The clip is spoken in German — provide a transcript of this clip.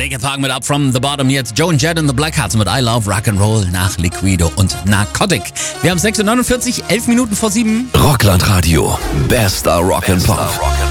Reggae-Fragen mit Up From The Bottom. Jetzt Joe and Jett and the Blackhearts mit I Love Rock'n'Roll nach Liquido und Narcotic. Wir haben 6:49 Uhr, 11 Minuten vor 7. Rockland Radio. Bester Rock'n'Pop.